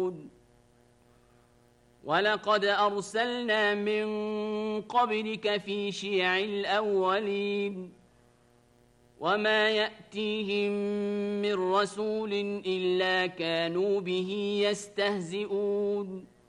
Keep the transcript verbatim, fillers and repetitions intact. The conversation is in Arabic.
ولقد أرسلنا من قبلك في شيع الأولين وما يأتيهم من رسول إلا كانوا به يستهزئون